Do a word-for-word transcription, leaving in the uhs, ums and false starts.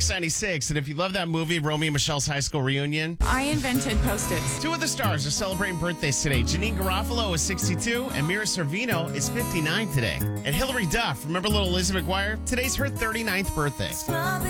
Mix ninety-six. And if you love that movie, Romeo and Michelle's High School Reunion, I invented Post-its. two of the stars are celebrating birthdays today. Janine Garofalo is sixty-two, and Mira Sorvino is fifty-nine today. And Hilary Duff, remember little Lizzie McGuire? Today's her thirty-ninth birthday.